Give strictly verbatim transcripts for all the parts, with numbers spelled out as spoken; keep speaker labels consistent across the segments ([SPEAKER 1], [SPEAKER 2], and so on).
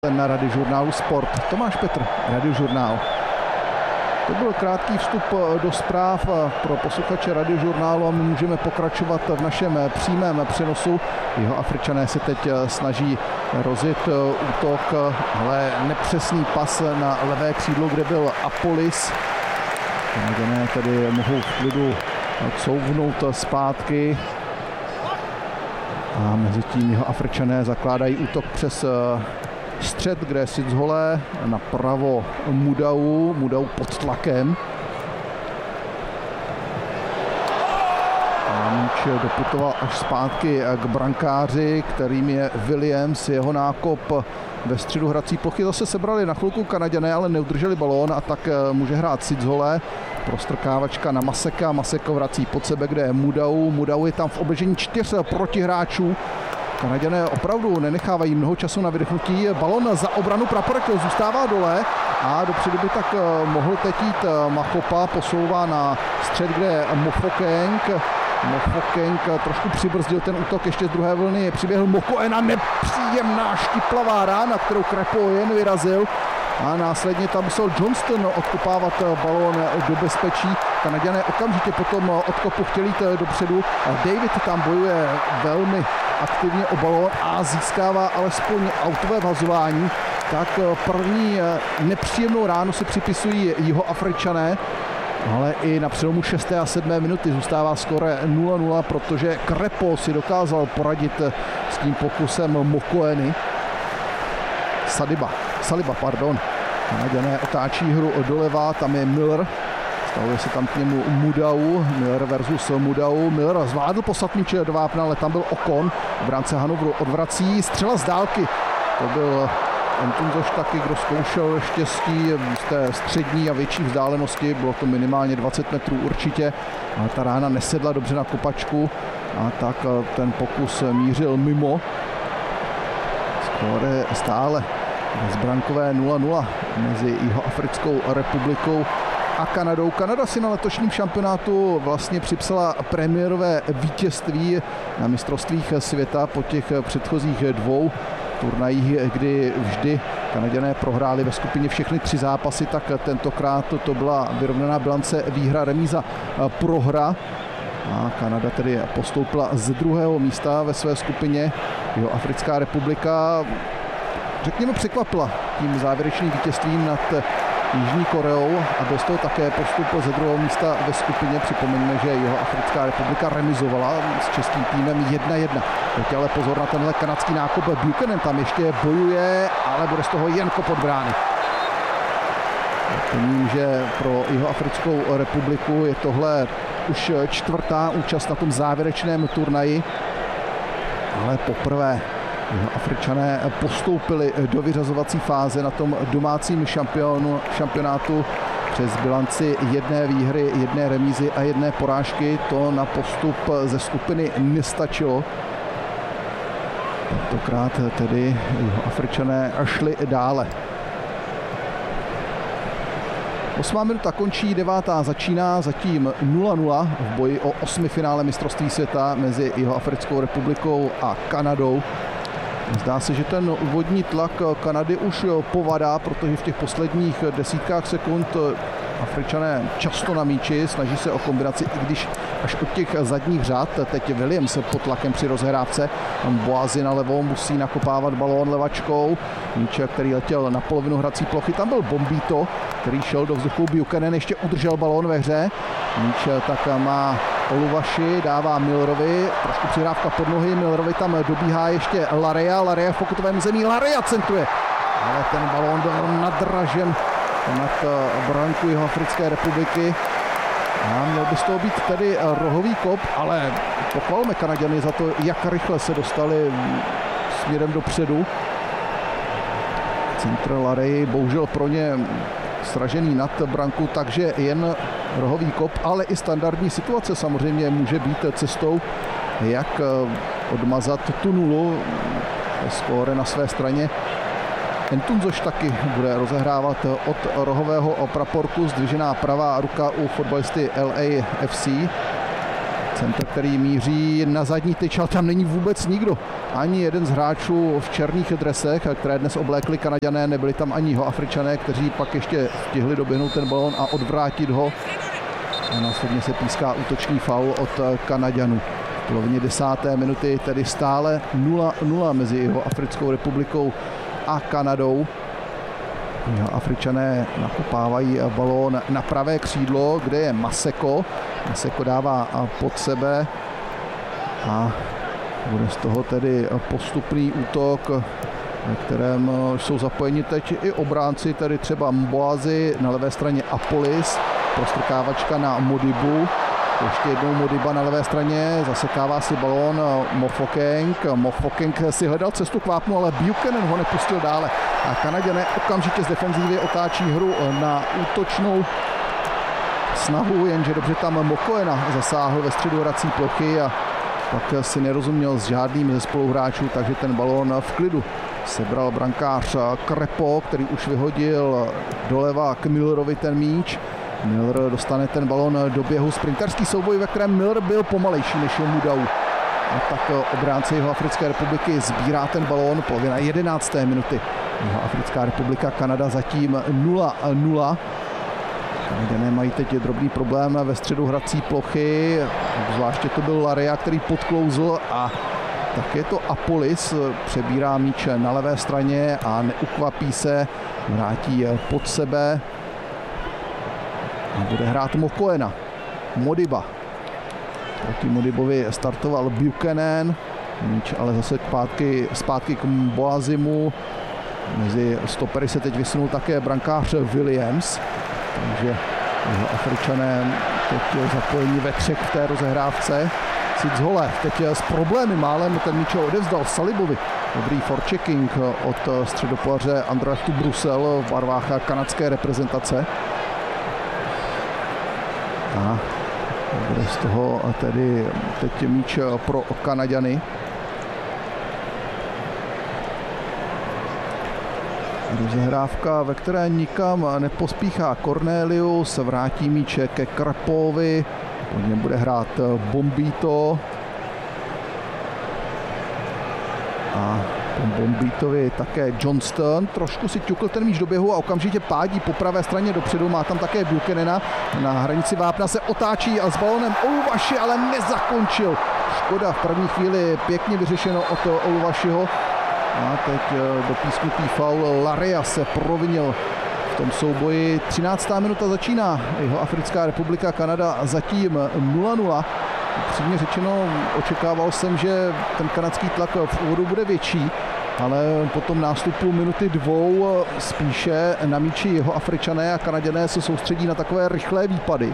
[SPEAKER 1] Na Radiožurnálu Sport. Tomáš Petr, Radiožurnál. To byl krátký vstup do zpráv pro posluchače Radiožurnálu a my můžeme pokračovat v našem přímém přenosu. Jeho Afričané se teď snaží rozjet útok, ale nepřesný pas na levé křídlo, kde byl Apolis. Kanaďané tedy mohou v klidu couvnout zpátky. A mezi tím jeho Afričané zakládají útok přes střed, kde je Sidzholé, napravo Mudau, Mudau pod tlakem. A míč doputoval až zpátky k brankáři, kterým je Williams, jeho nákop ve středu hrací plochy. Zase sebrali na chvilku Kanaďané, ale neudrželi balón a tak může hrát Sidzholé. Prostrkávačka na Maseka, Maseko vrací pod sebe, kde je Mudau. Mudau je tam v obležení čtyř protihráčů. Kanaďané opravdu nenechávají mnoho času na vydechnutí. Balon za obranu, praporek zůstává dole a dopředu by tak mohl teď jít Machopa, posouvá na střed, kde je Mofokeng. Mofokeng trošku přibrzdil ten útok, ještě z druhé vlny přiběhl Mokoena, nepříjemná štiplavá rána, kterou Krepo jen vyrazil. A následně tam musel Johnston odkopávat balón do bezpečí. Kanaďané okamžitě potom odkopu chtěli jít dopředu. David tam bojuje velmi aktivně o balón a získává alespoň autové vhazování. Tak první nepříjemnou ránu si připisují Jihoafričané, ale i na přelomu šesté a sedmé minuty zůstává skóre nula nula, protože Krepo si dokázal poradit s tím pokusem Mokoeny. Saliba, Saliba, pardon. Kanaďané otáčí hru doleva, tam je Miller. Stavuje se tam k němu Mudau, Miller versus Mudau. Miller zvládl poslat míč do vápna, ale tam byl Okon. V bránce Hanovru odvrací, střela z dálky. To byl Entunzoš taky, kdo zkoušel štěstí z té střední a větší vzdálenosti. Bylo to minimálně dvacet metrů určitě, ale ta rána nesedla dobře na kopačku a tak ten pokus mířil mimo. Skóre stále zbrankové nula nula mezi Jihoafrickou republikou a Kanadou. Kanada si na letošním šampionátu vlastně připsala premiérové vítězství na mistrovstvích světa po těch předchozích dvou turnajích, kdy vždy Kanaďané prohráli ve skupině všechny tři zápasy, tak tentokrát to byla vyrovnaná bilance, výhra, remíza, prohra. A Kanada tedy postoupila z druhého místa ve své skupině. Jihoafrická republika, řekněme, překvapila tím závěrečným vítězstvím nad Jižní Koreou a byl z toho také postup ze druhého místa ve skupině. Připomeňme, že Jihoafrická republika remizovala s českým týmem jedna jedna. Teď ale pozor na tenhle kanadský nákop. Buchanan tam ještě bojuje, ale bude z toho jen kop od brány. Pomím, že pro Jihoafrickou republiku je tohle už čtvrtá účast na tom závěrečném turnaji, ale poprvé Afričané postoupili do vyřazovací fáze na tom domácím šampionu, šampionátu přes bilanci jedné výhry, jedné remízy a jedné porážky. To na postup ze skupiny nestačilo. Tentokrát tedy Afričané šli dále. Osmá minuta končí, devátá začíná, zatím nula nula v boji o osmifinále mistrovství světa mezi Jihoafrickou republikou a Kanadou. Zdá se, že ten úvodní tlak Kanady už povadá, protože v těch posledních desítkách sekund Afričané často na míči, snaží se o kombinaci, i když až od těch zadních řad. Teď Williams pod tlakem při rozhrávce. Boazi na levou musí nakopávat balón levačkou. Míče, který letěl na polovinu hrací plochy. Tam byl Bombito, který šel do vzduchu. Buchanan ještě udržel balón ve hře. Míč tak má Oluvaši, dává Millerovi, trošku přihrávka pod nohy, Millerovi tam dobíhá ještě Larea, Larea v pokutovém zemí, Larea centruje, ale ten balón byl nadražen nad branku Jihoafrické republiky a měl by z toho být tedy rohový kop, ale pochvalme Kanaďany za to, jak rychle se dostali směrem dopředu. Centr Larea, bohužel pro ně sražený nad branku, takže jen rohový kop, ale i standardní situace samozřejmě může být cestou, jak odmazat tu nulu. Skóre na své straně. Entunzoš taky bude rozehrávat od rohového praporku, zdvižená pravá ruka u fotbalisty L A F C. Centr, který míří na zadní tyč, ale tam není vůbec nikdo. Ani jeden z hráčů v černých dresech, které dnes oblékli Kanaďané, nebyli tam ani Jihoafričané, kteří pak ještě stihli doběhnout ten balón a odvrátit ho. A následně se píská útočný faul od Kanaďanů. V polovině desáté minuty tedy stále nula nula mezi Jihoafrickou republikou a Kanadou. Afričané nakopávají balón na pravé křídlo, kde je Maseko. Maseko dává pod sebe a bude z toho tedy postupný útok, ve kterém jsou zapojeni teď i obránci, tedy třeba Mboazi, na levé straně Apolis, prostrkávačka na Modibu. Ještě jednou Modiba na levé straně, zasekává si balón Mofokeng. Mofokeng si hledal cestu k vápnu, ale Buchanan ho nepustil dále. A Kanaďané okamžitě z defenzívy otáčí hru na útočnou snahu, jenže dobře tam Mokoena zasáhl ve středu hrací plochy a pak si nerozuměl s žádným ze spoluhráčů, takže ten balón v klidu sebral brankář Krepo, který už vyhodil doleva k Millerovi ten míč. Miller dostane ten balón do běhu, sprinterský souboj, ve kterém Miller byl pomalejší než Mudau. A tak obránce Jihoafrické republiky sbírá ten balón, polovina jedenácté minuty. Jihoafrická republika, Kanada zatím nula nula. Kanaďané mají teď drobný problém ve středu hrací plochy, zvláště to byl Laria, který podklouzl, a tak je to Apolis, přebírá míč na levé straně a neukvapí se, vrátí pod sebe. A bude hrát Mokoena. Modiba. Proti Modibovi startoval Buchanan. Míč ale zase zpátky, zpátky k Mboazimu. Mezi stopery se teď vysunul také brankář Williams. Takže Afričané teď zapojení ve třech v té rozehrávce. Sidzhole teď s problémy málem ten míč odevzdal Salibovi. Dobrý forechecking od středopolaře Anderlechtu Brusel v barvách kanadské reprezentace. A bude z toho tedy teď míč pro Kanaďany. Rozehrávka, ve které nikam nepospíchá Cornelius, vrátí míče ke Krepovi, po něm bude hrát Bombito. A po Bombitovi také Johnston, trošku si ťukl ten míč do běhu a okamžitě pádí po pravé straně dopředu, má tam také Buchanana, na hranici vápna se otáčí a s balónem Oluwashi, ale nezakončil. Škoda, v první chvíli pěkně vyřešeno od Oluwashiho. A teď do písknutý faul, Laria se provinil v tom souboji. třináctá minuta začíná. Jihoafrická republika, Kanada zatím nula nula. Upřímně řečeno, očekával jsem, že ten kanadský tlak v úvodu bude větší, ale po tom nástupu minuty dvou spíše na míči Jihoafričané a Kanaďané se soustředí na takové rychlé výpady.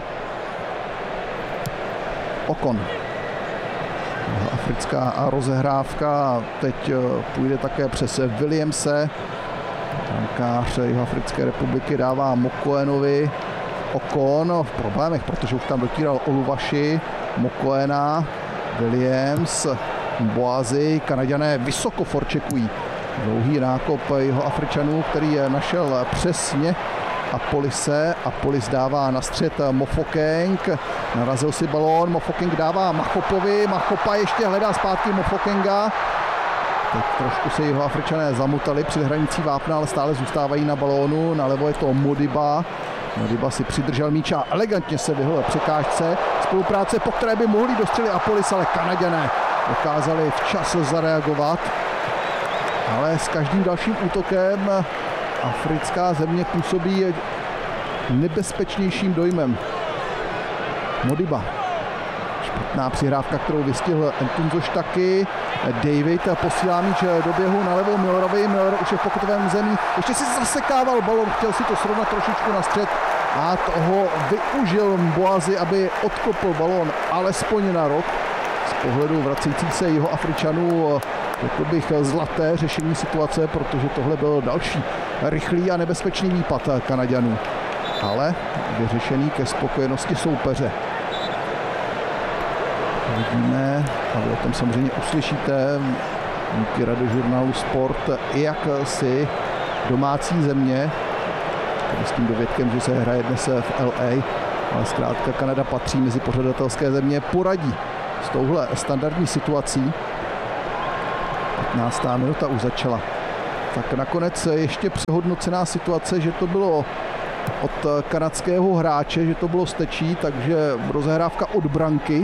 [SPEAKER 1] Okon. Africká rozehrávka teď půjde také přes Williamse. Brankář Jihoafrické republiky dává Mokoenovi. Okon v problémech, protože už tam dotíral Oluwashi, Mokoena, Williams, Mboazi. Kanaďané vysoko forčekují. Dlouhý nákop Jihoafričanů, který našel přesně Apolise. Apolis dává na střed Mofokeng. Narazil si balón, Mofokeng dává Machopovi. Machopa ještě hledá zpátky Mofokenga. Teď trošku se Jihoafričané zamutali před hranicí vápna, ale stále zůstávají na balónu. Nalevo je to Modiba. Modiba si přidržel míč a elegantně se vyhl překážce. Spolupráce, po které by mohli dostřelit Apolis, ale Kanaďané dokázali včas zareagovat. Ale s každým dalším útokem africká země působí nebezpečnějším dojmem. Modiba. Špatná přihrávka, kterou vystihl Ntunzo Štaky. David posílá míč do běhu na levou Millerovi. Miller už je v pokutovém území. Ještě si zasekával balon, chtěl si to srovnat trošičku na střed a toho využil Mboazi, aby odkopl balon alespoň na rok. Z pohledu vracejících se Jihoafričanů řekl bych zlaté řešení situace, protože tohle byl další rychlý a nebezpečný výpad Kanaďanů. Ale vyřešený ke spokojenosti soupeře. Vidíme, a vy o tom samozřejmě uslyšíte díky radiožurnálu Sport, jak si domácí země, s tím dovědkem, že se hraje dnes v L A, ale zkrátka Kanada patří mezi pořadatelské země, poradí s touhle standardní situací. patnáctá minuta už začala. Tak nakonec ještě přehodnocená situace, že to bylo od kanadského hráče, že to bylo stečí, takže rozehrávka od branky.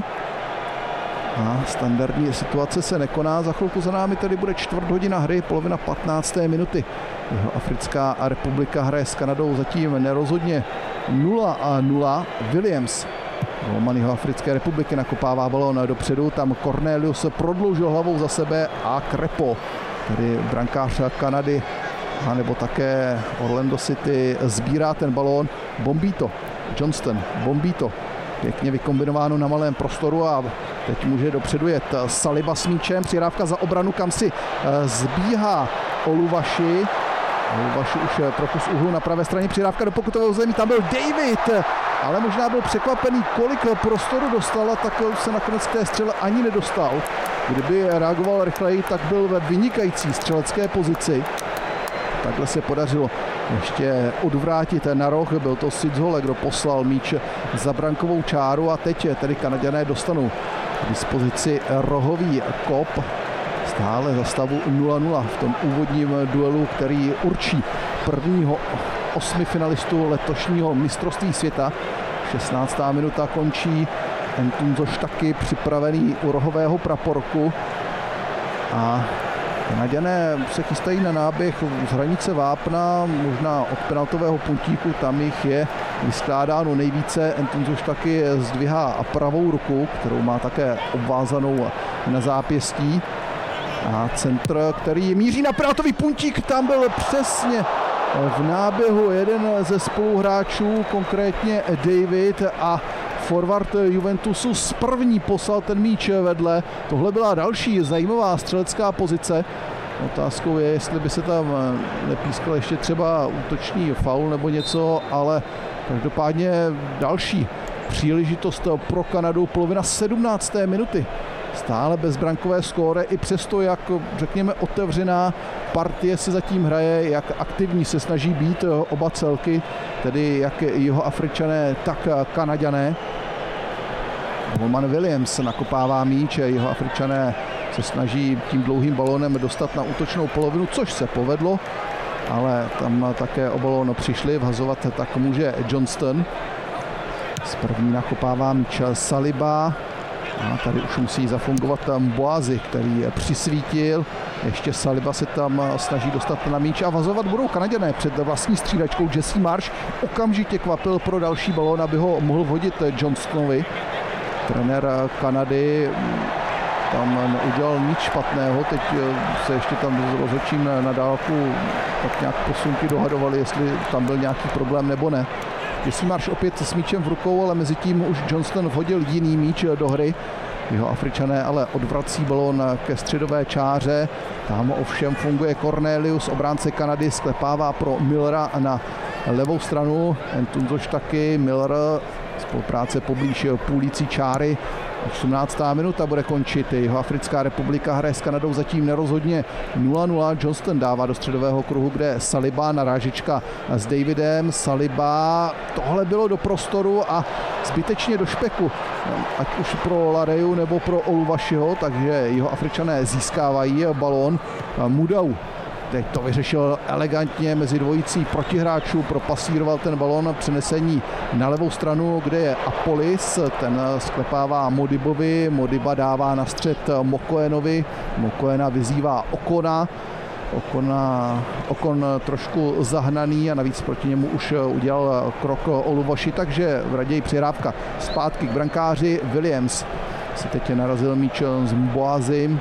[SPEAKER 1] A standardní situace se nekoná. Za chvilku za námi tedy bude čtvrt hodina hry, polovina patnácté minuty. Africká republika hraje s Kanadou zatím nerozhodně nula a nula. Williams, golman Africké republiky, nakopává balón dopředu, tam Cornelius prodloužil hlavou za sebe a Krepo, tedy brankář Kanady, a nebo také Orlando City, sbírá ten balón. Bombito, Johnston, Bombito, pěkně vykombinováno na malém prostoru a teď může dopředu jet Saliba s míčem, přihrávka za obranu, kam si zbíhá Oluwashi. Oluwashi už prokus úhlu na pravé straně, přihrávka do pokutového zemí, tam byl David, ale možná byl překvapený, kolik prostoru dostal, a tak se nakonec k té střele ani nedostal. Kdyby reagoval rychleji, tak byl ve vynikající střelecké pozici. Takhle se podařilo ještě odvrátit na roh, byl to Sidzole, kdo poslal míč za brankovou čáru a teď tedy Kanaďané dostanou k dispozici rohový kop. Stále za stavu nula nula v tom úvodním duelu, který určí prvního osmi finalistů letošního mistrovství světa. šestnáctá minuta končí, Entunzoš taky připravený u rohového praporku a Kanaďané se chystají na náběh z hranice vápna, možná od penaltového puntíku, tam jich je vyskládáno nejvíce. Entunzoš taky zdvihá pravou ruku, kterou má také obvázanou na zápěstí. A centr, který míří na penaltový puntík, tam byl přesně v náběhu jeden ze spoluhráčů, konkrétně David, a forward Juventusu z první poslal ten míč vedle. Tohle byla další zajímavá střelecká pozice. Otázkou je, jestli by se tam nepískal ještě třeba útočný faul nebo něco, ale každopádně další příležitost pro Kanadu, polovina sedmnácté minuty. Stále bezbrankové skóre, i přesto, jak řekněme otevřená partie se zatím hraje, jak aktivní se snaží být oba celky, tedy jak Jihoafričané, tak Kanaďané. Golman Williams nakopává míč, Jihoafričané se snaží tím dlouhým balónem dostat na útočnou polovinu, což se povedlo, ale tam také o balón přišli, vhazovat tak může Johnston. Z první nakopává míč Saliba. A tady už musí zafungovat tam Boazy, který přisvítil. Ještě Saliba se tam snaží dostat na míč a vazovat budou Kanaďané před vlastní střídačkou. Jesse Marsh okamžitě kvapil pro další balón, aby ho mohl vhodit Johnstonovi. Trenér Kanady tam neudělal nic špatného, teď se ještě tam s rozhodčím na dálku tak nějak posunky dohadovali, jestli tam byl nějaký problém nebo ne. Jesse Marsh opět s míčem v rukou, ale mezi tím už Johnston vhodil jiný míč do hry. Jihoafričané ale odvrací balón ke středové čáře. Tam ovšem funguje Cornelius, obránce Kanady, sklepává pro Millera na levou stranu. Entunzoš taky, Miller, spolupráce poblíž půlící čáry. osmnáctá minuta bude končit. Jihoafrická republika hraje s Kanadou zatím nerozhodně nula nula. Johnston dává do středového kruhu, kde Saliba, narážečka s Davidem. Saliba, tohle bylo do prostoru a zbytečně do špeku, ať už pro Lareju nebo pro Oluwashiho, takže Jihoafričané získávají balón. Mudau teď to vyřešil elegantně mezi dvojicí protihráčů, propasíroval ten balón, přenesení na levou stranu, kde je Apolis, ten sklepává Modibovi, Modiba dává na střed Mokoenovi, Mokoena vyzývá Okona, Okona, Okon trošku zahnaný a navíc proti němu už udělal krok Oluwashi, takže raději přihrávka zpátky k brankáři. Williams si teď narazil míč z Mboazy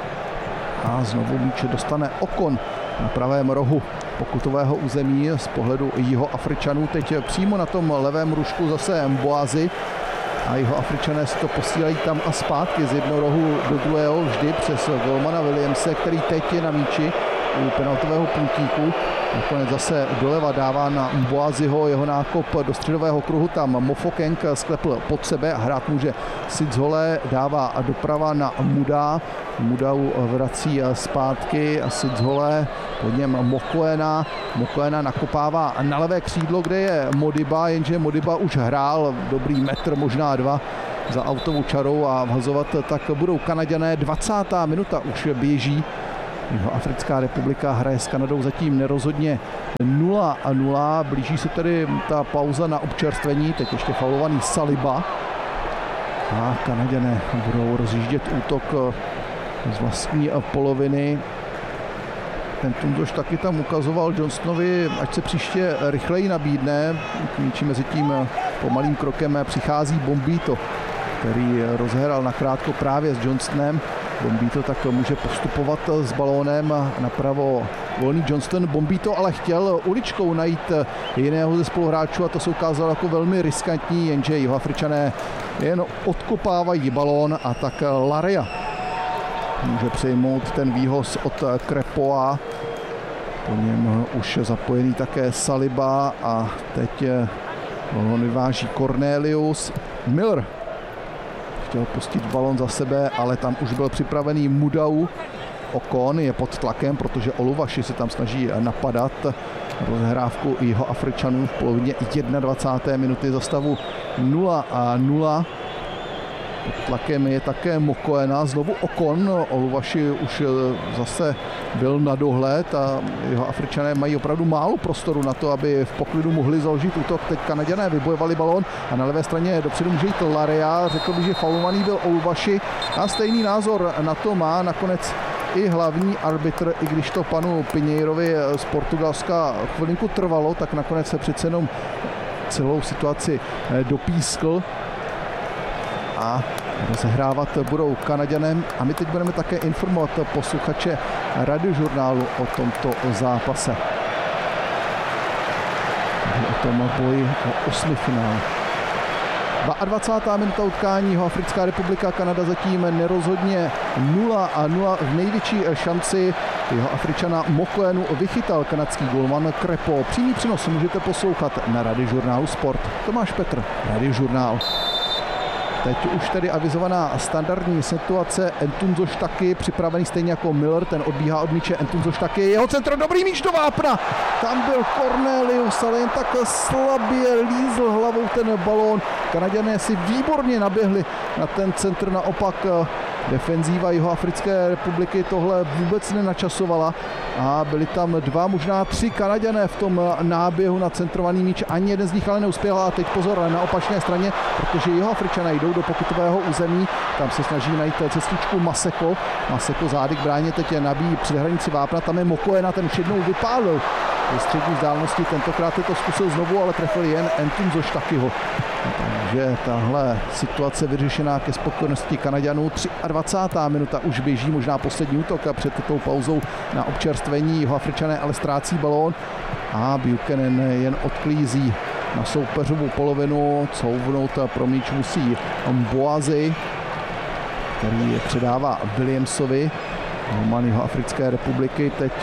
[SPEAKER 1] a znovu míč dostane Okon na pravém rohu pokutového území z pohledu Jihoafričanů. Teď přímo na tom levém rušku zase Mboazy a Jihoafričané si to posílají tam a zpátky z jednoho rohu do druhého, vždy přes golmana Williamse, který teď je na míči u penaltového puntíku. Nakonec zase doleva dává na Mboazyho, jeho nákop do středového kruhu, tam Mofokeng sklepl pod sebe a hrát může Sidzole, dává doprava na Muda, Mudau vrací zpátky a Sidzole, pod něm Mokoena, Mokoena nakopává na levé křídlo, kde je Modiba, jenže Modiba už hrál dobrý metr, možná dva za autovou čarou a vhazovat tak budou Kanaďané. dvacátá minuta už běží. Africká republika hraje s Kanadou zatím nerozhodně nula a nula. Blíží se tedy ta pauza na občerstvení. Teď ještě faulovaný Saliba. A Kanaďané budou rozjíždět útok z vlastní poloviny. Ten Tundoš taky tam ukazoval Johnstonovi, ať se příště rychleji nabídne. K míči mezi tím pomalým krokem přichází Bombito, který rozhrál nakrátko právě s Johnstonem. Bombito tak může postupovat s balónem napravo volný Johnston. Bombito ale chtěl uličkou najít jiného ze spoluhráčů a to se ukázalo jako velmi riskantní, jenže Jihoafričané jen odkopávají balón a tak Larea může přejmout ten výhoz od Krepoa. Po něm už zapojený také Saliba a teď balón vyváží Cornelius. Miller chtěl pustit balón za sebe, ale tam už byl připravený Mudau. Okon je pod tlakem, protože Oluwashi se tam snaží napadat rozhrávku Jihoafričanů v polovině dvacáté první minuty za stavu nula a nula. Pod tlakem je také Mokoena, znovu Okon. Oluwashi už zase byl na dohled a Jihoafričané mají opravdu málo prostoru na to, aby v poklidu mohli založit útok. Teď Kanaďané vybojovali balón a na levé straně dopředu může jít Larea. Řekl bych, že faulovaný byl Oluwashi a stejný názor na to má nakonec i hlavní arbitr, i když to panu Pinheirovi z Portugalska chvilinku trvalo, tak nakonec se přece jenom celou situaci dopískl. A rozehrávat budou Kanaďanem a my teď budeme také informovat posluchače Radiožurnálu o tomto zápase. O tom boji o osmifinále. dvacátá druhá minuta utkání, Jihoafrická republika, Kanada zatím nerozhodně nula a nula. V největší šanci Jihoafričana Mokoenu vychytal kanadský golman Krepo. Přímý přenos můžete poslouchat na Radiožurnálu Sport. Tomáš Petr, Radiožurnál. Teď už tedy avizovaná standardní situace. Entunzoš taky připravený stejně jako Miller, ten odbíhá od míče. Entunzoš taky, jeho centro, dobrý míč do vápna. Tam byl Cornelius, ale jen tak slabě lízl hlavou ten balón. Kanaďané si výborně naběhli na ten centr, naopak defenzíva Jihoafrické republiky tohle vůbec nenačasovala a byli tam dva, možná tři Kanaďané v tom náběhu na centrovaný míč, ani jeden z nich ale neuspěl a teď pozor na opačné straně, protože Jihoafričané jdou do pokutového území, tam se snaží najít cestičku Maseko, Maseko zády k bráně, teď je nabíjí před hranici vápna, tam je Mokoena, ten už jednou vypálil ze střední vzdálenosti, tentokrát je to zkusil znovu, ale trefil jen Entunzoš Takyho. Takže tahle situace vyřešená ke spokojenosti Kanaďanů. dvacátá třetí minuta už běží, možná poslední útok a před tou pauzou na občerstvení. Jihoafričané ale ztrácí balón a Buchanan jen odklízí na soupeřovou polovinu. Couvnout pro míč musí Mboazi, který je předává Williamsovi. Golman Jihoafrické republiky teď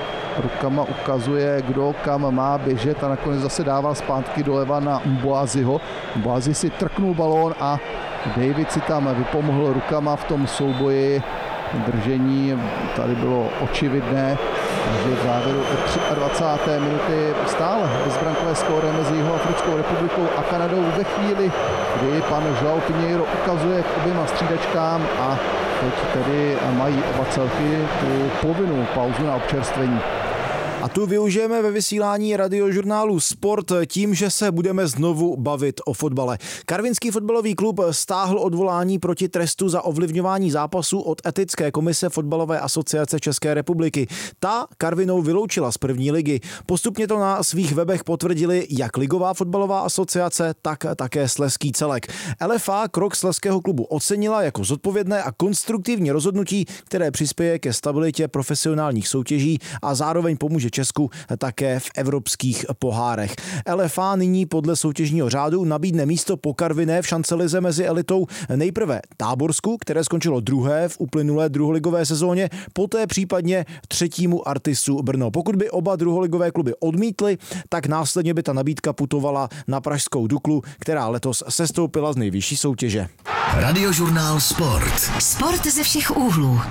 [SPEAKER 1] rukama ukazuje, kdo kam má běžet a nakonec zase dává zpátky doleva na Mboaziho. Mboazi si trknul balón a David si tam vypomohl rukama v tom souboji. Držení tady bylo očividné, takže v závěru dvacáté třetí minuty stále bezbrankové skóre mezi Jihoafrickou republikou a Kanadou ve chvíli, kdy pan João Pinheiro ukazuje k oběma střídačkám a teď tedy mají oba celky tu povinnou pauzu na občerstvení.
[SPEAKER 2] A tu využijeme ve vysílání Radiožurnálu Sport tím, že se budeme znovu bavit o fotbale. Karvinský fotbalový klub stáhl odvolání proti trestu za ovlivňování zápasu od Etické komise Fotbalové asociace České republiky. Ta Karvinou vyloučila z první ligy. Postupně to na svých webech potvrdili jak Ligová fotbalová asociace, tak také Slezský celek. L F A krok Slezského klubu ocenila jako zodpovědné a konstruktivní rozhodnutí, které přispěje ke stabilitě profesionálních soutěží a zároveň pomůže Česku také v evropských pohárech. L F A nyní podle soutěžního řádu nabídne místo po Karviné v šancelize mezi elitou nejprve Táborsku, které skončilo druhé v uplynulé druholigové sezóně, poté případně třetímu Artisu Brno. Pokud by oba druholigové kluby odmítly, tak následně by ta nabídka putovala na pražskou Duklu, která letos sestoupila z nejvyšší soutěže.
[SPEAKER 3] Radiožurnál Sport.
[SPEAKER 4] Sport ze všech úhlů.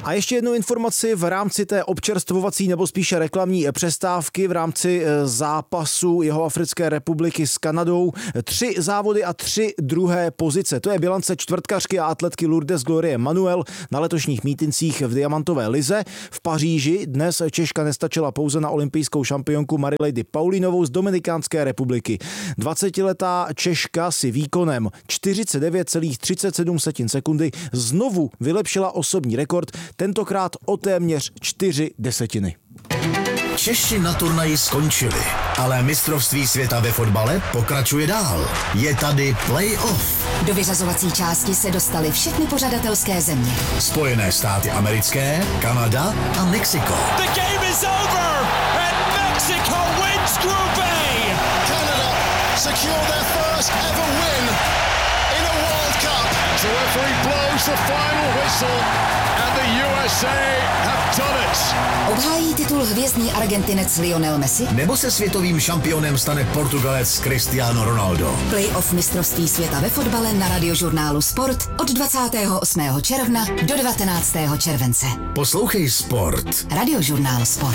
[SPEAKER 2] A ještě jednu informaci v rámci té občerstvovací nebo spíše reklamní přestávky v rámci zápasu Jihoafrické republiky s Kanadou. Tři závody a tři druhé pozice. To je bilance čtvrtkařky a atletky Lourdes Glorie Manuel na letošních mítincích v diamantové lize. V Paříži dnes Češka nestačila pouze na olympijskou šampionku Marilady Paulinovou z Dominikánské republiky. dvacetiletá Češka si výkonem čtyřicet devět celá třicet sedm sekundy znovu vylepšila osobní rekord, tentokrát o téměř čtyři desetiny.
[SPEAKER 3] Češi na turnaji skončili, ale mistrovství světa ve fotbale pokračuje dál. Je tady play-off.
[SPEAKER 4] Do vyřazovací části se dostaly všechny pořadatelské země.
[SPEAKER 3] Spojené státy americké, Kanada a Mexiko.
[SPEAKER 5] The game is over and Mexico wins Group A.
[SPEAKER 6] Canada secure their first ever win in a World Cup.
[SPEAKER 7] The referee blows the final whistle and the U S A have done it.
[SPEAKER 4] Obhájí titul hvězdný Argentinec Lionel Messi?
[SPEAKER 3] Nebo se světovým šampionem stane Portugalec Cristiano Ronaldo?
[SPEAKER 4] Playoff mistrovství světa ve fotbale na Radiožurnálu Sport od dvacátého osmého června do devatenáctého července.
[SPEAKER 3] Poslouchej Sport.
[SPEAKER 4] Radiožurnál Sport.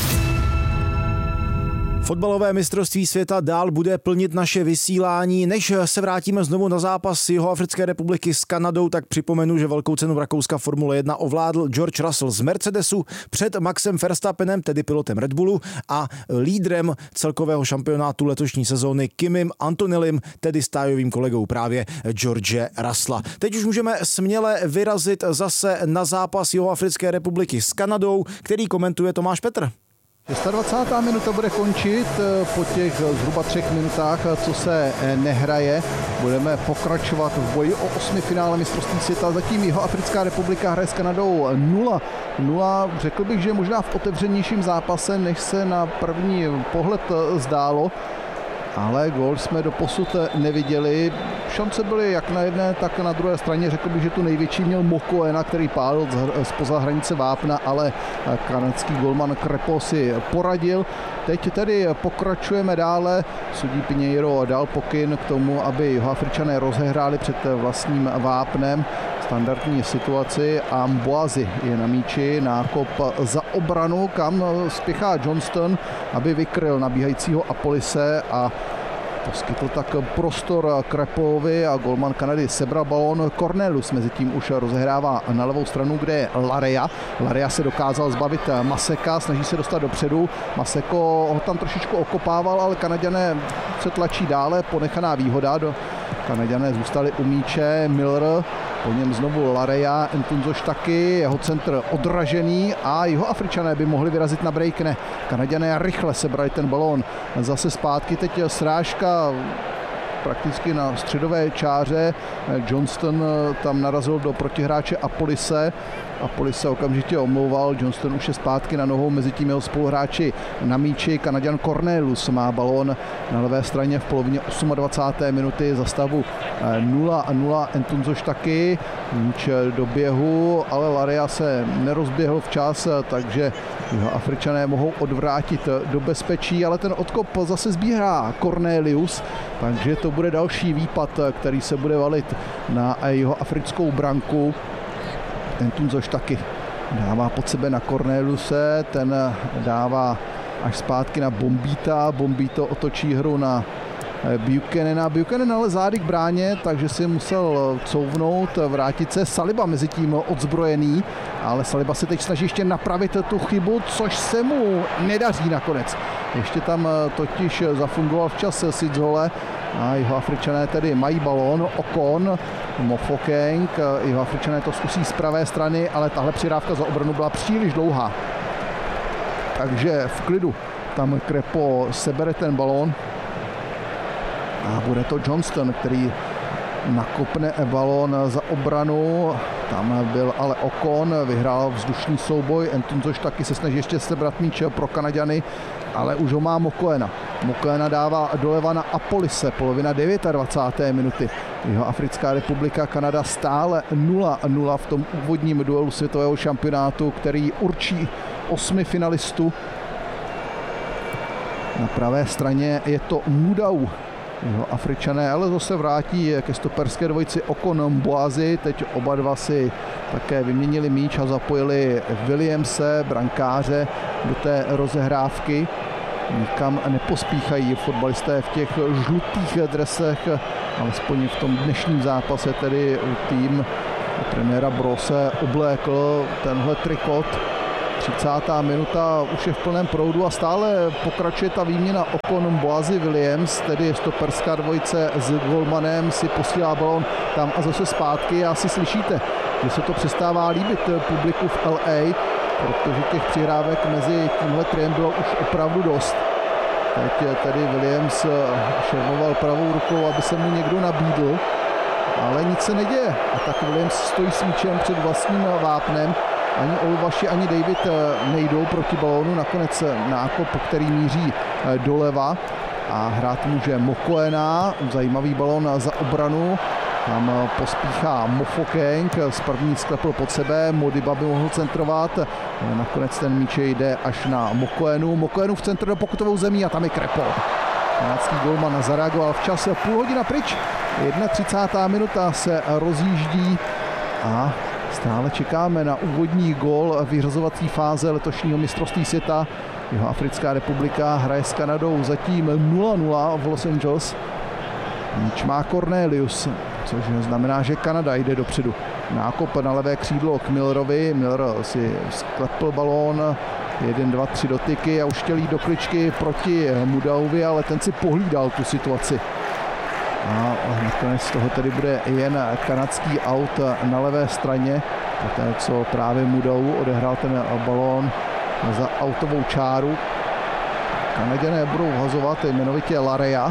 [SPEAKER 2] Fotbalové mistrovství světa dál bude plnit naše vysílání. Než se vrátíme znovu na zápas Jihoafrické republiky s Kanadou, tak připomenu, že velkou cenu Rakouska Formule jedna ovládl George Russell z Mercedesu před Maxem Verstappenem, tedy pilotem Red Bullu, a lídrem celkového šampionátu letošní sezóny Kimim Antonelim, tedy stájovým kolegou právě George Russella. Teď už můžeme směle vyrazit zase na zápas Jihoafrické republiky s Kanadou, který komentuje Tomáš Petr.
[SPEAKER 1] dvacátá šestá minuta bude končit po těch zhruba třech minutách, co se nehraje. Budeme pokračovat v boji o osmi finále mistrovství světa. Zatím Jihoafrická republika hraje s Kanadou nula nula. Řekl bych, že možná v otevřenějším zápase, než se na první pohled zdálo. Ale gól jsme doposud neviděli. Šance byly jak na jedné, tak na druhé straně. Řekl bych, že tu největší měl Mokoena, který pálil zpoza hranice vápna, ale kanadský golman Krepo si poradil. Teď tedy pokračujeme dále. Sudí Pinheiro dal pokyn k tomu, aby Jihoafričané rozehráli před vlastním vápnem standardní situaci a Mboazi je na míči, nákop za obranu, kam spěchá Johnston, aby vykryl nabíhajícího Apolise a poskytl tak prostor Krepovi a golman Kanady sebral balón. Cornelius mezi tím už rozehrává na levou stranu, kde je Larea. Larea se dokázal zbavit Maseka, snaží se dostat dopředu. Maseko ho tam trošičku okopával, ale Kanaďané se tlačí dále, ponechaná výhoda. Do Kanaďané zůstali u míče, Miller, po něm znovu Larea, Entunzoš taky, jeho centr odražený a Jihoafričané by mohli vyrazit na break, ne. Kanaďané rychle sebrali ten balón zase zpátky, teď srážka prakticky na středové čáře. Johnston tam narazil do protihráče Apolise. Apolise okamžitě omlouval, Johnston už je zpátky na nohou, mezi tím jeho spoluhráči na míči. Kanaďan Cornelius má balón na levé straně v polovině dvacáté osmé minuty za stavu nula nula. Entunzoš taky, míč do běhu, ale Larea se nerozběhl včas, takže Afričané mohou odvrátit do bezpečí, ale ten odkop zase sbírá Cornelius, takže to bude další výpad, který se bude valit na jeho africkou branku. Entunzoš taky dává pod sebe na Corneliuse, ten dává až zpátky na Bombita, Bombito otočí hru na Buchanana. Buchanan ale zády k bráně, takže si musel couvnout, vrátit se. Saliba mezi tím odzbrojený, ale Saliba se teď snaží ještě napravit tu chybu, což se mu nedaří nakonec. Ještě tam totiž zafungoval včas Sidzole a Jihoafričané tedy mají balón. Okon, Mofokeng, Jihoafričané to zkusí z pravé strany, ale tahle přidávka za obranu byla příliš dlouhá. Takže v klidu tam Krepo sebere ten balón a bude to Johnston, který nakopne balón za obranu. Tam byl ale Okon, vyhrál vzdušný souboj. Entunzoš taky se snaží ještě sebrat míč pro Kanaďany, ale už ho má Mokoena. Mokoena dává doleva na Apolise, polovina dvacáté deváté minuty. Jihoafrická republika, Kanada stále nula nula v tom úvodním duelu světového šampionátu, který určí osmi finalistů. Na pravé straně je to Mudau, jeho Afričané, ale zase vrátí ke stoperské dvojici Ocon Mboazi. Teď oba dva si také vyměnili míč a zapojili Williamse, brankáře, do té rozehrávky. Nikam nepospíchají fotbalisté v těch žlutých dresech, alespoň v tom dnešním zápase, tedy tým trenéra Brose oblékl tenhle trikot. třicátá minuta už je v plném proudu a stále pokračuje ta výměna Ocon Mboazi Williams, tedy stoperská dvojice s golmanem si posílá balón tam a zase zpátky. A asi slyšíte, že se to přestává líbit publiku v L A, protože těch přihrávek mezi tímhle triem bylo už opravdu dost. Teď tady Williams šermoval pravou rukou, aby se mu někdo nabídl, ale nic se neděje. A tak Williams stojí s míčem před vlastním vápnem. Ani Olvaši, ani David nejdou proti balónu. Nakonec nákop, který míří doleva a hrát může Mokoena. Zajímavý balón za obranu. Tam pospíchá Mofokeng, z první sklepl pod sebe, Modiba by mohl centrovat. Nakonec ten míč jde až na Mokoenu. Mokoenu v centru do pokutovou zemí a tam je Krepo. Kanadský golman zareagoval včas, půl hodina pryč. třicátá jedna minuta se rozjíždí a stále čekáme na úvodní gól vyřazovací fáze letošního mistrovství světa. Jihoafrická republika hraje s Kanadou zatím nula nula v Los Angeles. Míč má Cornelius, což znamená, že Kanada jde dopředu. Nákop na levé křídlo k Millerovi. Miller si sklepl balón, jeden, dva, tři dotyky a už chtěl jít do kličky proti Mudauvi, ale ten si pohlídal tu situaci. A nakonec z toho tedy bude jen kanadský aut na levé straně, poté co právě Mudau odehrál ten balón za autovou čáru. Kanaďané budou vhazovat jmenovitě Larea,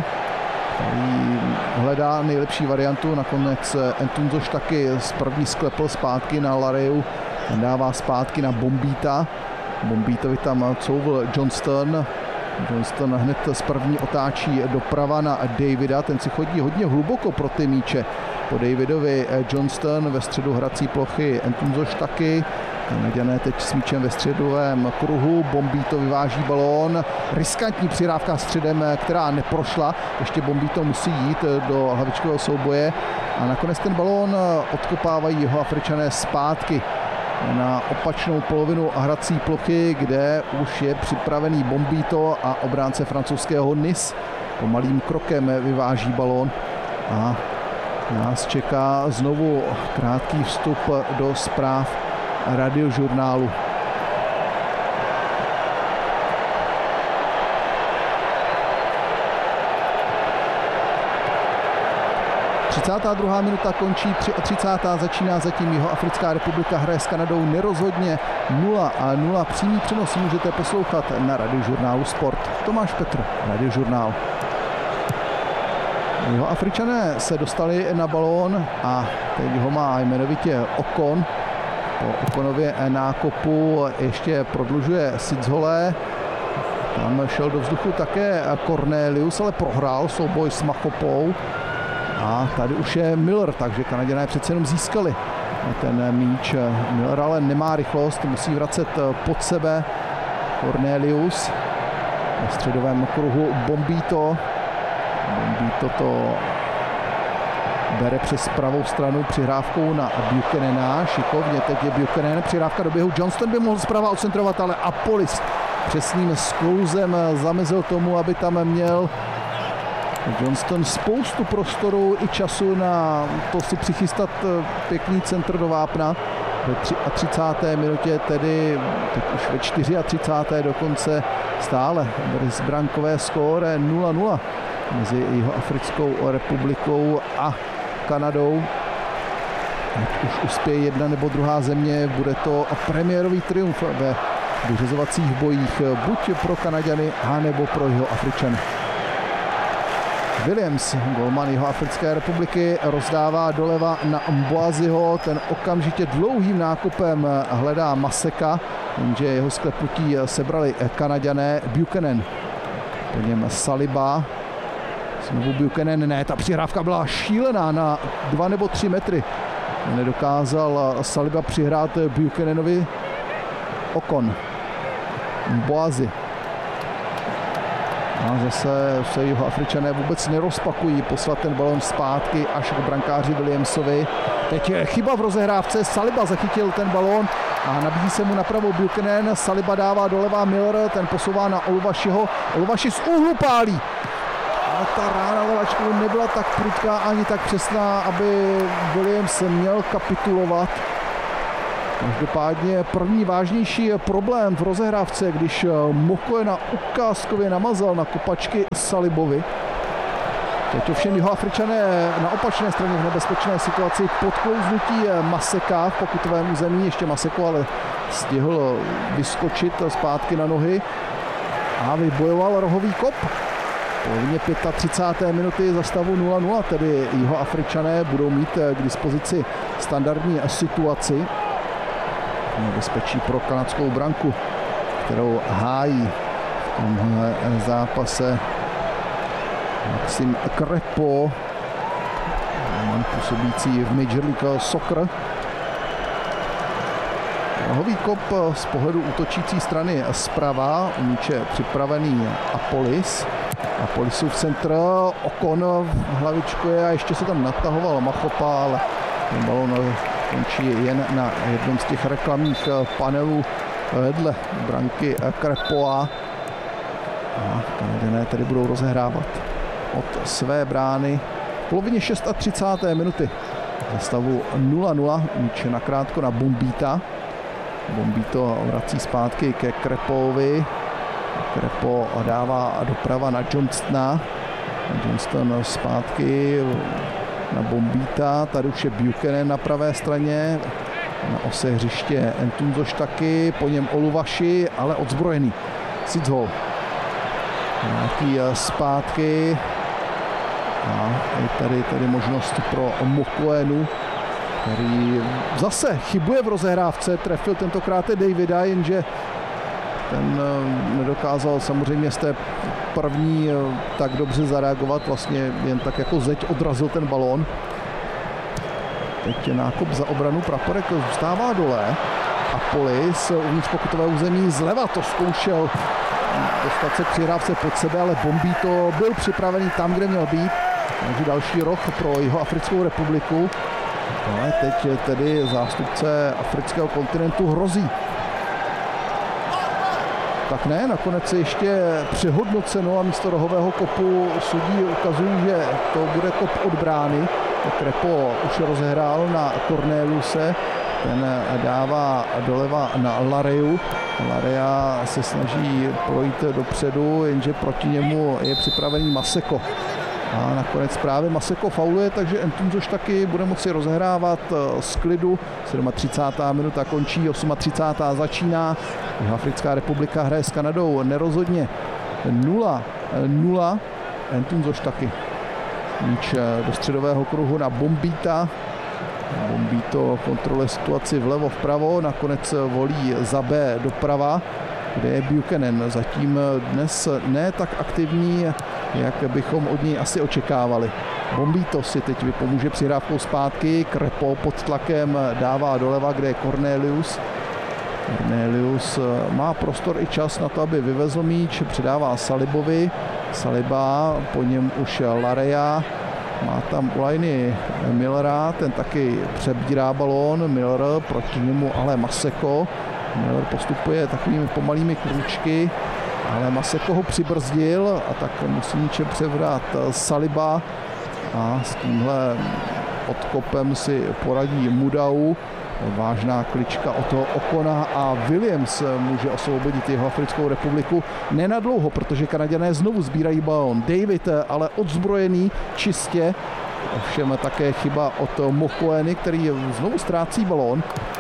[SPEAKER 1] který hledá nejlepší variantu. Nakonec Entunzoš taky z první sklepl zpátky na Lareu, dává zpátky na Bombita. Bombitovi tam couvl Johnston. Johnston hned z první otáčí doprava na Davida, ten si chodí hodně hluboko pro ty míče. Po Davidovi Johnston ve středu hrací plochy, Entunzoš taky. Kanaďané teď s míčem ve středovém kruhu, Bombito vyváží balón, riskantní přihrávka středem, která neprošla, ještě Bombito musí jít do hlavičkového souboje a nakonec ten balón odkopávají Jihoafričané zpátky na opačnou polovinu hrací plochy, kde už je připravený Bombito a obránce francouzského Nice pomalým krokem vyváží balón a nás čeká znovu krátký vstup do zpráv radiožurnálu. třicátá druhá minuta končí, třicátá začíná zatím Jihoafrická republika hraje s Kanadou nerozhodně nula a nula. Přímý přenos můžete poslouchat na radiožurnálu Sport. Tomáš Petr, radiožurnál. Jihoafričané se dostali na balón a teď ho má jmenovitě Ocon. Po Oconově nákopu ještě prodlužuje Sidzole. Tam šel do vzduchu také Cornelius, ale prohrál souboj s Machopou. A tady už je Miller, takže Kanaďané přece jenom získali ten míč. Miller ale nemá rychlost, musí vracet pod sebe Cornelius. Ve středovém kruhu Bombito. Bombito to bere přes pravou stranu přihrávkou na Buchanana. Šikovně teď je Buchanan, přihrávka do běhu. Johnston by mohl zprava odcentrovat, ale Apolis přesným sklouzem zamezil tomu, aby tam měl Johnston spoustu prostoru i času na to si přichystat pěkný centr do vápna. Ve třicáté minutě, tedy teď už ve třicáté čtvrté dokonce stále bezbrankové skóre nula nula mezi Jihoafrickou republikou a Kanadou. Ať už uspěje jedna nebo druhá země, bude to premiérový triumf ve vyřazovacích bojích buď pro Kanaďany, anebo pro Jihoafričany. Williams, golman Jihoafrické republiky, rozdává doleva na Mboaziho, ten okamžitě dlouhým nákupem hledá Maseka, jenže jeho sklepnutí sebrali Kanaďané. Buchanan, po něm Saliba, znovu Buchanan, ne, ta přihrávka byla šílená na dva nebo tři metry. Nedokázal Saliba přihrát A zase se Jihoafričané vůbec nerozpakují poslat ten balon zpátky až k brankáři Williamsovi. Teď je chyba v rozehrávce, Saliba zachytil ten balon a nabízí se mu napravo Buchanan, Saliba dává doleva Miller, ten posouvá na Oluwašiho, Oluwaši z úhlu pálí. Ale ta rána levačku nebyla tak prudká ani tak přesná, aby Williams měl kapitulovat. Každopádně první vážnější problém v rozehrávce, když Mokoena ukázkově namazal na kopačky Salibovi. Teď ovšem Jihoafričané na opačné straně v nebezpečné situaci podklouznutí Maseka v pokutovém území. Ještě Maseko ale stihl vyskočit zpátky na nohy a vybojoval rohový kop. V polovině třicáté páté minuty za stavu nula nula, tedy Jihoafričané budou mít k dispozici standardní situaci. Nebezpečí pro kanadskou branku, kterou hájí v tomhle zápase Maxim Crepeau, man působící v Major League Soccer. Rohový kop z pohledu útočící strany zprava, u míče připravený Apolis. Apolisův centr, Okon v hlavičku je a ještě se tam natahoval Machopa, ale ten balon končí jen na jednom z těch reklamních panelů vedle branky Crepeaua. A Kanaděné tedy budou rozehrávat od své brány v polovině třicáté šesté minuty za stavu nula nula. Míč nakrátko na Bombita. Bombito vrací zpátky ke Crepeauovi. Crepeau dává doprava na Johnstona. Johnston zpátky na Bombita. Tady už je Buchanan na pravé straně. Na ose hřiště Ntunzoš taky. Po něm Oluwaši, ale odzbrojený. Sidzhol. Nějaký zpátky. A je tady, tady možnost pro Mokoenu, který zase chybuje v rozehrávce. Trefil tentokrát Davida, jenže ten nedokázal samozřejmě z té první tak dobře zareagovat. Vlastně jen tak jako zeď odrazil ten balón. Teď nákop za obranu, Praporek zůstává dole. Apolis uvnitř pokutové území zleva to zkoušel dostat se k přihrávce pod sebe, ale Bombito byl připravený tam, kde měl být. Takže další roh pro Jihoafrickou republiku. Ale teď tedy zástupce afrického kontinentu hrozí. Tak ne, nakonec je ještě přehodnoceno a místo rohového kopu sudí ukazují, že to bude kop od brány. Crepeau už rozehrál na Corneliuse, ten dává doleva na Lareu. Larea se snaží projít dopředu, jenže proti němu je připravený Maseko. A nakonec právě Maseko fauluje, takže Ntunzoš taky bude moci rozehrávat z klidu. třicátá sedmá minuta končí, třicátá osmá začíná. Jihoafrická republika hraje s Kanadou nerozhodně nula nula. Ntunzoš taky. Míč do středového kruhu na Bombita. Bombito kontroluje situaci vlevo vpravo, nakonec volí za B doprava, kde je Buchanan. Zatím dnes ne tak aktivní, jak bychom od něj asi očekávali. Bombito si teď vypomůže přihrávkou zpátky, Crepeau pod tlakem dává doleva, kde je Cornelius. Cornelius má prostor i čas na to, aby vyvezl míč, předává Salibovi. Saliba, po něm už Larea. Má tam u lajny Millera, ten taky přebírá balón, Miller proti němu ale Maseko. Miller postupuje takovými pomalými krůčky, ale Maseko ho přibrzdil a tak musí míče převrat Saliba a s tímhle odkopem si poradí Mudau. Vážná klička o toho Okona a Williams může osvobodit Jihoafrickou republiku. Nenadlouho, protože Kanaďané znovu sbírají balón. David ale odzbrojený čistě. Ovšem také chyba od Mokoeny, který znovu ztrácí balón.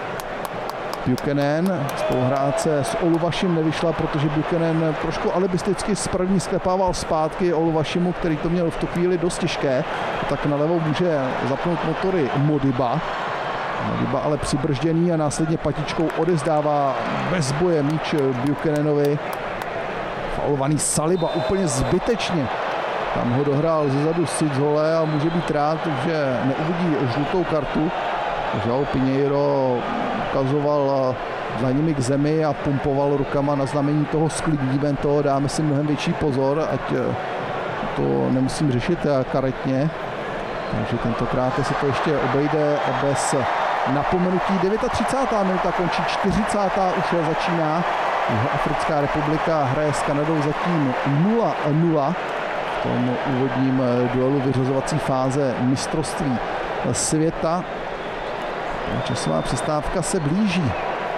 [SPEAKER 1] Buchanan, spoluhráce s Oluwašim nevyšla, protože Buchanan trošku alibisticky z první sklepával zpátky Oluwašimu, který to měl v tu chvíli dost těžké. Tak nalevo může zapnout motory Modiba. Modiba ale přibržděný a následně patičkou odezdává bez boje míč Buchananovi. Faulovaný Saliba úplně zbytečně. Tam ho dohrál zezadu Sidzhole a může být rád, že neuvidí žlutou kartu. João Pinheiro ukazoval dlaněmi k zemi a pumpoval rukama na znamení toho sklidníme to, dáme si mnohem větší pozor, ať to nemusím řešit karetně. Takže tentokrát se to ještě obejde bez napomenutí. třicátá devátá minuta končí, čtyřicátá už začíná. Africká republika hraje s Kanadou zatím nula nula v tom úvodním duelu vyřazovací fáze mistrovství světa. Časová přestávka se blíží.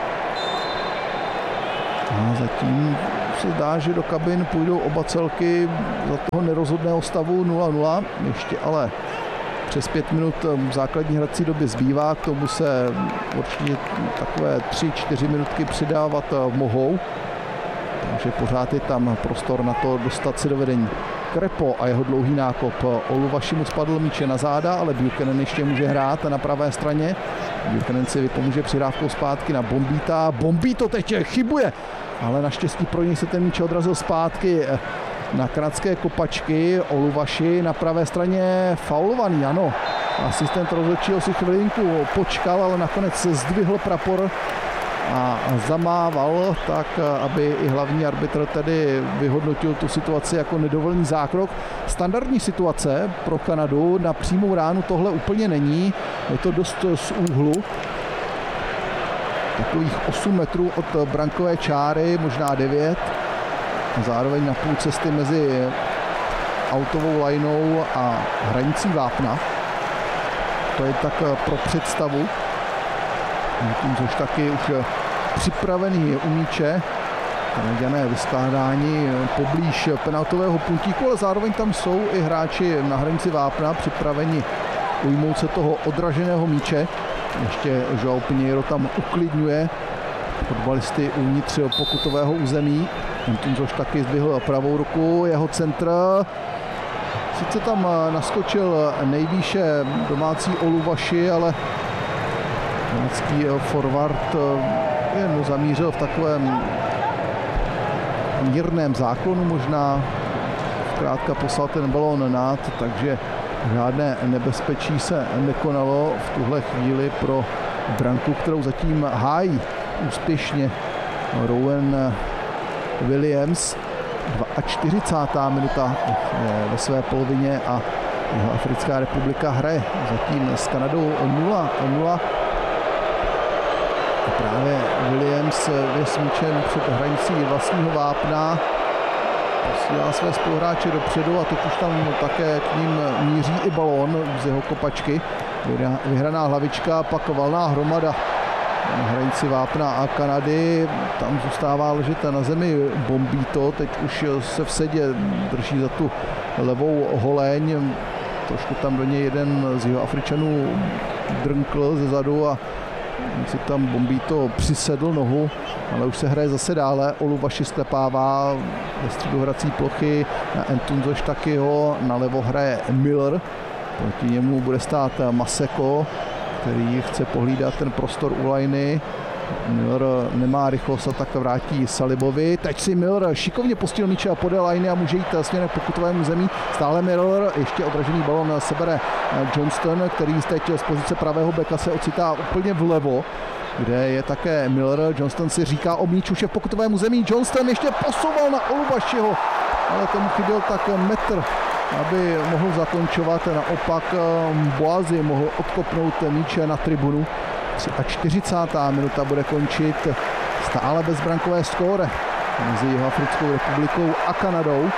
[SPEAKER 1] A zatím se zdá, že do kabin půjdou oba celky za toho nerozhodného stavu nula nula. Ještě ale přes pět minut základní hrací doby zbývá, k tomu se určitě takové tři čtyři minutky přidávat mohou. Takže pořád je tam prostor na to dostat si do vedení. Krepo a jeho dlouhý nákop. Oluvaši mu spadl míče na záda, ale Buchanan ještě může hrát na pravé straně. Buchanan si vypomůže přihrávkou zpátky na Bombita. Bombito teď chybuje, ale naštěstí pro něj se ten míč odrazil zpátky na kanadské kopačky. Oluvaši na pravé straně faulovaný, ano. Asistent rozhodčího si chvilinku počkal, ale nakonec se zdvihl prapor a zamával tak, aby i hlavní arbitr tedy vyhodnotil tu situaci jako nedovolený zákrok. Standardní situace pro Kanadu, na přímou ránu tohle úplně není, je to dost z úhlu. Takových osm metrů od brankové čáry, možná devět. Zároveň na půl cesty mezi autovou lajnou a hranicí vápna. To je tak pro představu. Tím, což taky už připravený u míče. Kanaďané vyskládání poblíž penaltového puntíku, ale zároveň tam jsou i hráči na hranici vápna připraveni ujmout se toho odraženého míče. Ještě João Pinheiro tam uklidňuje fotbalisty uvnitř pokutového území. Tím, což taky zdvihl pravou ruku, jeho centr. Sice tam naskočil nejvýše domácí Oluvaši, ale německý forward jen zamířil v takovém mírném záklonu možná. Zkrátka poslal ten balón nad, takže žádné nebezpečí se nekonalo v tuhle chvíli pro branku, kterou zatím hájí úspěšně Rowan Williams. čtyřicátá druhá minuta je ve své polovině a Africká republika hraje zatím s Kanadou nula nula. A právě Williams je s míčem před hranicí vlastního vápna. Posílá své spoluhráče dopředu a teď už tam také k ním míří i balón z jeho kopačky. Vyhraná hlavička, pak valná hromada na hranici vápna a Kanady. Tam zůstává ležet na zemi Bombito, teď už se v sedě drží za tu levou holeň. Trošku tam do něj jeden z jeho Afričanů drnkl ze zadu a si tam Bombito přisedl nohu, ale už se hraje zase dále. Oluvaši sklepává ve středu hrací plochy na Entunzo Štakyho, nalevo hraje Miller, proti němu bude stát Maseko, který chce pohlídat ten prostor u lajny. Miller nemá rychlost a tak vrátí Salibovi. Teď si Miller šikovně pustil míče a podél lajny a může jít směrem k pokutovému zemí. Stále Miller, ještě odražený balon sebere Johnston, který teď z pozice pravého beka se ocitá úplně vlevo, kde je také Miller. Johnston si říká o míč, už je v pokutovému zemí. Johnston ještě posouval na Oluvašiho, ale tomu chyběl tak metr, aby mohl zakončovat. Naopak Boazi mohl odkopnout míče na tribunu. čtyřicátá druhá minuta bude končit stále bezbrankové skóre mezi Jihoafrickou republikou a Kanadou.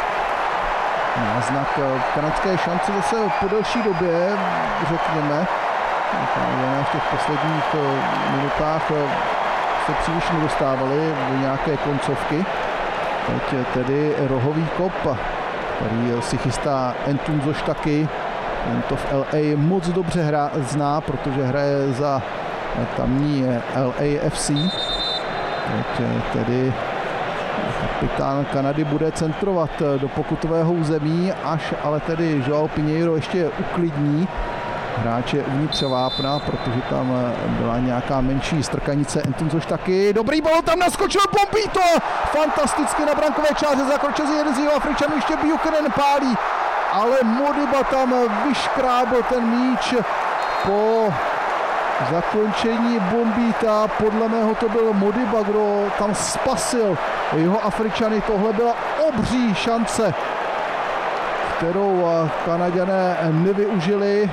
[SPEAKER 1] Náznak kanadské šance zase po delší době, řekněme. Kanaděné v těch posledních minutách se příliš nedostávali do nějaké koncovky. Teď tedy rohový kop, který si chystá Entunzo Štaky. Ten to v L A moc dobře hra, zná, protože hraje za tamní L A F C. Teď tedy kapitán Kanady bude centrovat do pokutového území, až ale tedy João Pinheiro ještě uklidní hráče uvnitř vápna, protože tam byla nějaká menší strkanice. Entunzo Štaky, dobrý balon, tam naskočil Bombito, fantasticky na brankové čáře zakročil jeden z jeho Afričanů, ještě Buchanan pálí, ale Modiba tam vyškrábl ten míč po Zakončení Bombita, podle mého to byl Modiba, kdo tam spasil jeho Afričany. Tohle byla obří šance, kterou Kanaďané nevyužili.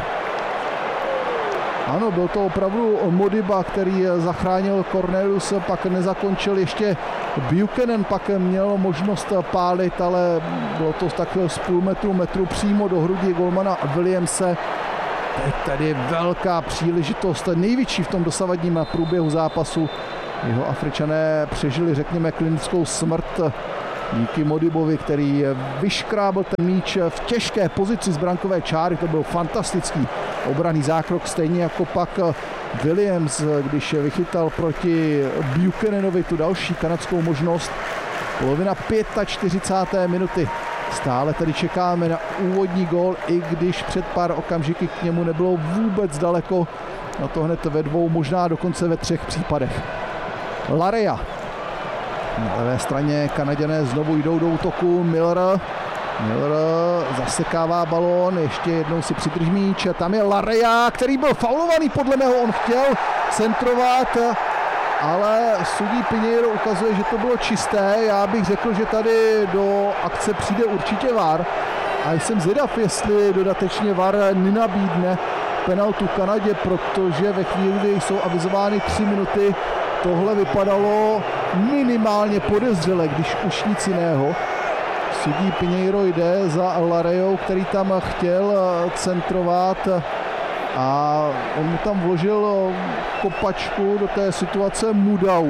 [SPEAKER 1] Ano, byl to opravdu Modiba, který zachránil Cornelius, pak nezakončil ještě Buchanan, pak měl možnost pálit, ale bylo to tak z půl metru, metru přímo do hrudi golmana Williamse. Teď tady velká příležitost, největší v tom dosavadním průběhu zápasu. Jeho Afričané přežili, řekněme, klinickou smrt díky Modibovi, který vyškrábl ten míč v těžké pozici z brankové čáry. To byl fantastický obranný zákrok, stejně jako pak Williams, když vychytal proti Buchananovi tu další kanadskou možnost. Polovina čtyřicáté páté minuty. Stále tady čekáme na úvodní gól, i když před pár okamžiky k němu nebylo vůbec daleko. Na to hned ve dvou, možná dokonce ve třech případech. Larea. Na levé straně Kanaďané znovu jdou do útoku. Miller. Miller zasekává balón, ještě jednou si přidrží míč. Tam je Larea, který byl faulovaný, podle mého on chtěl centrovat, ale sudí Pinheiro ukazuje, že to bylo čisté. Já bych řekl, že tady do akce přijde určitě V A R. A jsem zvědav, jestli dodatečně V A R nenabídne penaltu Kanadě, protože ve chvíli, kdy jsou avizovány tři minuty, tohle vypadalo minimálně podezřele, když už nic jiného. Sudí Pinheiro jde za Larejou, který tam chtěl centrovat a on mu tam vložil kopačku do té situace Mudau.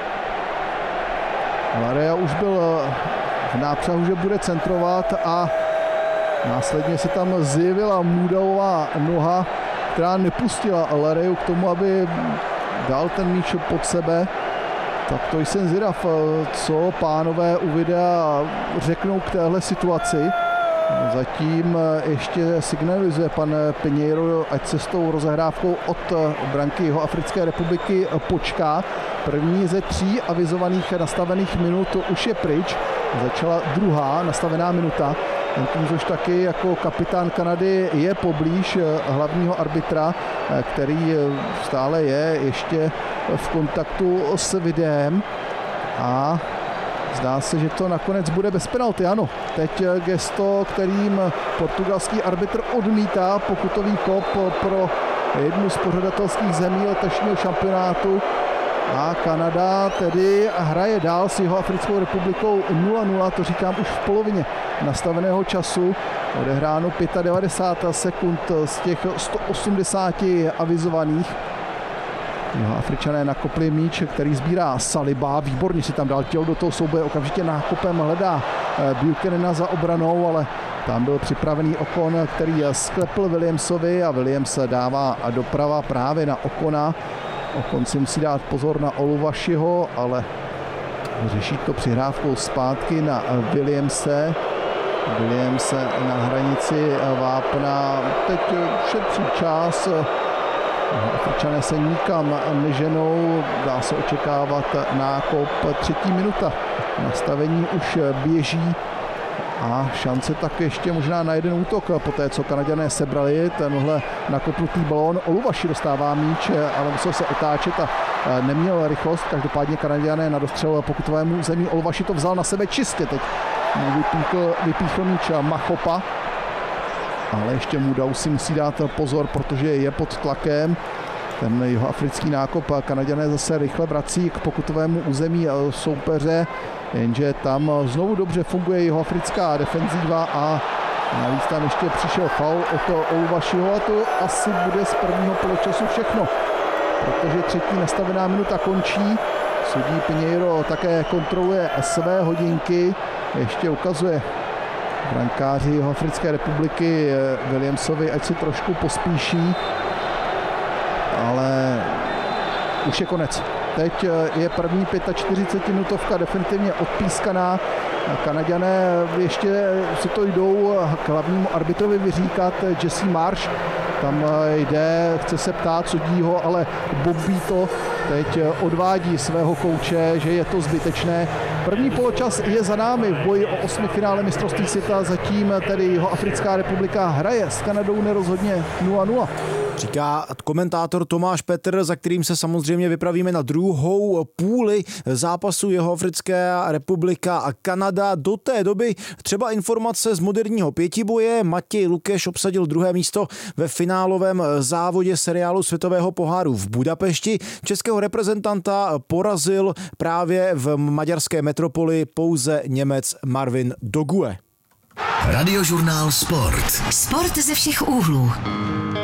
[SPEAKER 1] Lareja už byl v nápřahu, že bude centrovat a následně se tam zjevila Mudauová noha, která nepustila Lareju k tomu, aby dal ten míč pod sebe. Tak to jsem zvědav, co pánové u videa řeknou k téhle situaci. Zatím ještě signalizuje pan Pinheiro, ať se s tou rozehrávkou od branky jeho Africké republiky počká. První ze tří avizovaných nastavených minut už je pryč. Začala druhá nastavená minuta. Ten Tunzoš taky jako kapitán Kanady je poblíž hlavního arbitra, který stále je ještě v kontaktu s videem a zdá se, že to nakonec bude bez penalty. Ano, teď gesto, kterým portugalský arbitr odmítá pokutový kop pro jednu z pořadatelských zemí letošního šampionátu a Kanada tedy hraje dál s jeho Africkou republikou nula nula, to říkám už v polovině nastaveného času. Odehráno devadesát pět sekund z těch sto osmdesáti avizovaných. No, Afričané nakopli míč, který sbírá Saliba, výborně si tam dal tělo do toho souboje, okamžitě nákopem hledá Buchanana za obranou, ale tam byl připravený Okon, který sklepl Williamsovi a Williams dává doprava právě na Okona. Okon si musí dát pozor na Oluvašiho, ale řeší to přihrávkou zpátky na Williamse. Williams na hranici vápna, teď šetří čas. Afričané se nikam neženou, dá se očekávat nákop, třetí minuta. Nastavení už běží a šance tak ještě možná na jeden útok po té, co Kanaďané sebrali tenhle nakopnutý balón. Oluvaši dostává míč, ale musel se otáčet a neměl rychlost. Každopádně Kanaďané na dostřel pokutovému území. Oluvaši to vzal na sebe čistě, teď vypíchl, vypíchl míč Machopa. Ale ještě Mudau si musí dát pozor, protože je pod tlakem. Ten jeho africký nákop Kanaďané zase rychle vrací k pokutovému území soupeře, jenže tam znovu dobře funguje jeho africká defenzíva a navíc tam ještě přišel faul od Oluvašiho a to asi bude z prvního poločasu všechno, protože třetí nastavená minuta končí. Sudí Pinheiro také kontroluje své hodinky, ještě ukazuje brankáři jeho Africké republiky Williamsovi, ať si trošku pospíší, ale už je konec. Teď je první čtyřicetipětiminutovka definitivně odpískaná. Kanaďané ještě si to jdou k hlavnímu arbitrovi vyříkat, Jesse Marsh. Tam jde, chce se ptát sudího, ale Bombito teď odvádí svého kouče, že je to zbytečné. První poločas je za námi v boji o osmifinále mistrovství světa, zatím tedy jeho Africká republika hraje s Kanadou nerozhodně nula nula.
[SPEAKER 2] Říká komentátor Tomáš Petr, za kterým se samozřejmě vypravíme na druhou půli zápasu Jihoafrická republika a Kanada. Do té doby třeba informace z moderního pětiboje. Matěj Lukeš obsadil druhé místo ve finálovém závodě seriálu Světového poháru v Budapešti. Českého reprezentanta porazil právě v maďarské metropoli pouze Němec Marvin Dogue.
[SPEAKER 3] Radiožurnál Sport.
[SPEAKER 4] Sport ze všech úhlů.